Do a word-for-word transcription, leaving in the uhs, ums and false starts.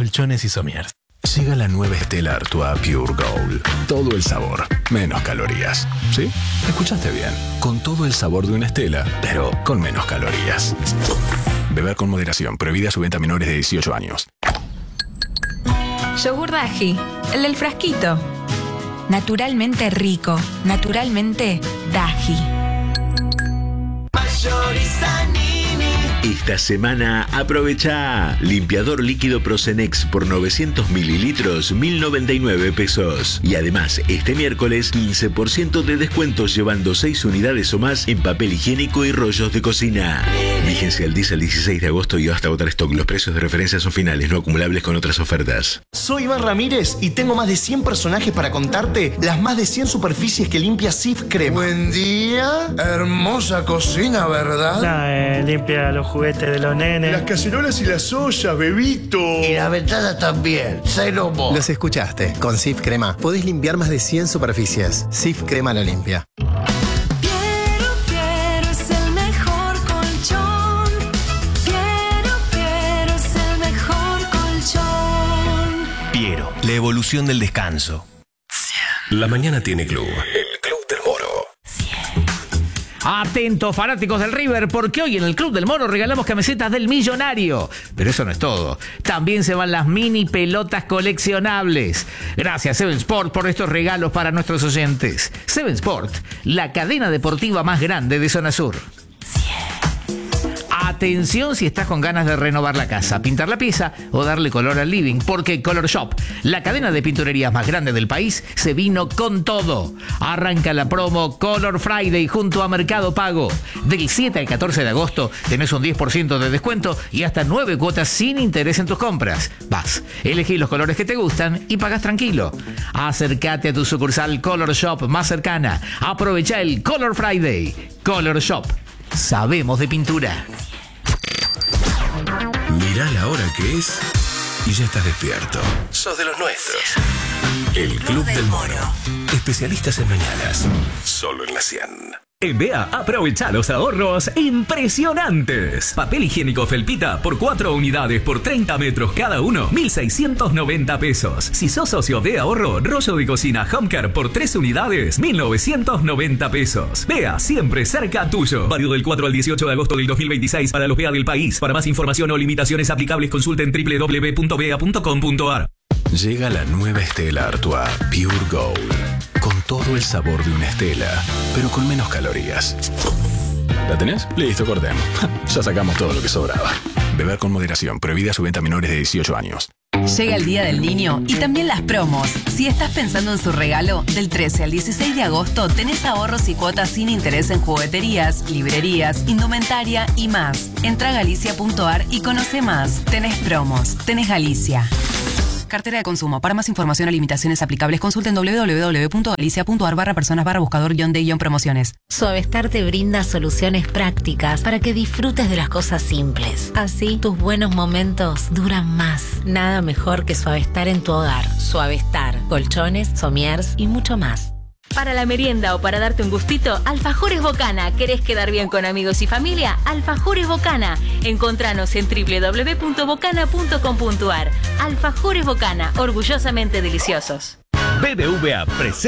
colchones y somiers. Llega la nueva Stella Artois Pure Gold. Todo el sabor, menos calorías. ¿Sí? Escuchaste bien. Con todo el sabor de una Stella, pero con menos calorías. Beber con moderación. Prohibida su venta a menores de dieciocho años. Yogur Daji, el del frasquito. Naturalmente rico, naturalmente Daji. Esta semana aprovecha limpiador líquido Procenex por novecientos mililitros, mil noventa y nueve pesos. Y además, este miércoles, quince por ciento de descuentos llevando seis unidades o más en papel higiénico y rollos de cocina. Vigencia al diez al dieciséis de agosto y hasta agotar stock. Los precios de referencia son finales, no acumulables con otras ofertas. Soy Iván Ramírez y tengo más de cien personajes para contarte las más de cien superficies que limpia Cif Crema. Buen día. Hermosa cocina, ¿verdad? No, eh, limpia los juguetes de los nenes. Las cacerolas y las ollas, bebito. Y la ventana también. Cero mo. Los escuchaste. Con Cif Crema podés limpiar más de cien superficies. Cif Crema lo limpia. Piero, Piero es el mejor colchón. Piero, Piero es el mejor colchón. Piero, la evolución del descanso. La mañana tiene club. El Club del Moro. Atentos fanáticos del River, porque hoy en el Club del Moro regalamos camisetas del Millonario. Pero eso no es todo. También se van las mini pelotas coleccionables. Gracias Seven Sport por estos regalos para nuestros oyentes. Seven Sport, la cadena deportiva más grande de Zona Sur. Atención si estás con ganas de renovar la casa, pintar la pieza o darle color al living, porque Color Shop, la cadena de pinturerías más grande del país, se vino con todo. Arranca la promo Color Friday junto a Mercado Pago. Del siete al catorce de agosto tenés un diez por ciento de descuento y hasta nueve cuotas sin interés en tus compras. Vas, elegí los colores que te gustan y pagas tranquilo. Acércate a tu sucursal Color Shop más cercana. Aprovecha el Color Friday. Color Shop. Sabemos de pintura. Mirá la hora que es y ya estás despierto. Sos de los nuestros. El Club del Moro. Especialistas en mañanas. Solo en la cien. En B E A, aprovecha los ahorros impresionantes. Papel higiénico Felpita por cuatro unidades por treinta metros cada uno, mil seiscientos noventa pesos. Si sos socio de ahorro, rollo de cocina Homecare por tres unidades, mil novecientos noventa pesos. B E A, siempre cerca tuyo. Válido del cuatro al dieciocho de agosto del dos mil veintiséis para los B E A del país. Para más información o limitaciones aplicables, consulten doble u doble u doble u punto bea punto com punto ar. Llega la nueva Stella Artois Pure Gold. Con todo el sabor de una Stella, pero con menos calorías. ¿La tenés? Listo, cortemos. Ya sacamos todo lo que sobraba. Beber con moderación. Prohibida su venta a menores de dieciocho años. Llega el Día del Niño y también las promos. Si estás pensando en su regalo, del trece al dieciséis de agosto tenés ahorros y cuotas sin interés en jugueterías, librerías, indumentaria y más. Entra a galicia punto ar y conoce más. Tenés promos. Tenés Galicia. Cartera de consumo. Para más información o limitaciones aplicables, consulten doble u doble u doble u punto galicia punto ar barra personas barra buscador guión de guión promociones. Suavestar te brinda soluciones prácticas para que disfrutes de las cosas simples. Así, tus buenos momentos duran más. Nada mejor que Suavestar en tu hogar. Suavestar, colchones, somiers y mucho más. Para la merienda o para darte un gustito, Alfajores Bocana. ¿Querés quedar bien con amigos y familia? Alfajores Bocana. Encontranos en doble u doble u doble u punto bocana punto com punto ar. Alfajores Bocana, orgullosamente deliciosos. B B V A presenta